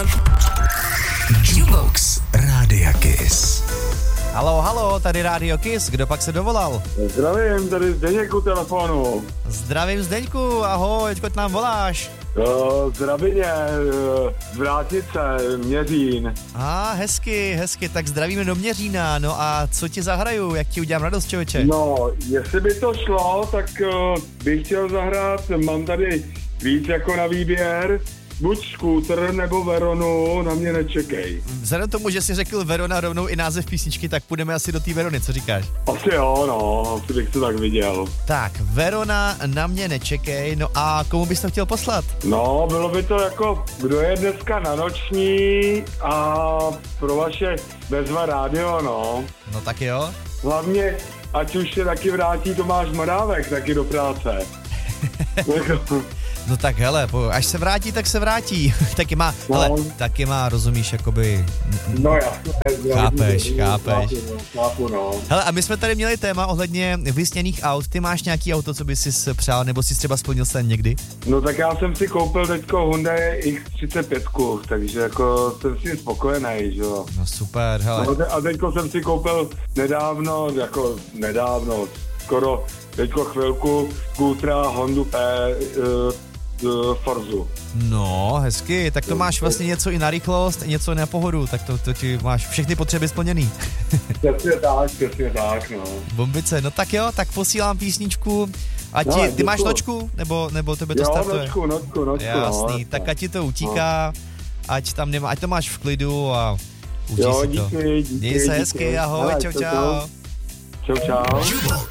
one. Jukebox Rádia Kiss. Halo, tady Rádio Kiss, kdo pak se dovolal? Zdravím, tady Zdeněk u telefonu. Zdravím Zdeňku, ahoj, teďko nám voláš. Zdravině, Vrátice, Měřín. Hezky, tak zdravíme do Měřína, no a co ti zahraju, jak ti udělám radost, člověče? No, jestli by to šlo, tak bych chtěl zahrát, mám tady víc jako na výběr, buď Skútr nebo Veronu, Na mě nečekej. Vzhledem tomu, že jsi řekl Verona rovnou i název písničky, tak půjdeme asi do té Verony, co říkáš? Asi jo, no, asi bych to tak viděl. Tak, Verona, Na mě nečekej, no a komu bys to chtěl poslat? No, bylo by to jako, kdo je dneska na noční a pro vaše bezva rádio, no. No tak jo. Hlavně, ať už se taky vrátí Tomáš Morávek taky do práce. No tak hele, až se vrátí, tak se vrátí. taky má, rozumíš, jakoby... No jasně. Chápeš. Chápu, no. Hele, a my jsme tady měli téma ohledně vysněných aut. Ty máš nějaký auto, co bys si přál, nebo si třeba splnil sen někdy? No tak já jsem si koupil teďko Hyundai X35, takže jako jsem si spokojený, že jo. No super, hele. No, a teďko jsem si koupil nedávno, skoro teďko chvilku Skútra Hondu Forzu. No, hezky, tak to máš vlastně něco i na rychlost, něco na pohodu, tak to ti máš všechny potřeby splněný. Přesně tak, no. Bombice, no tak jo, tak posílám písničku. Ty máš nočku? Nebo tebe to startuje? Nočku. Jasný, no, tak ať ti to utíká, ať to máš v klidu a užij si to. Díky. Měj se hezky, ahoj, čau. Čau.